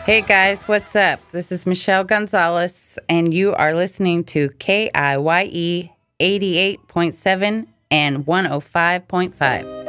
Hey guys, what's up? This is Michelle Gonzalez, and you are listening to KIYE 88.7 and 105.5.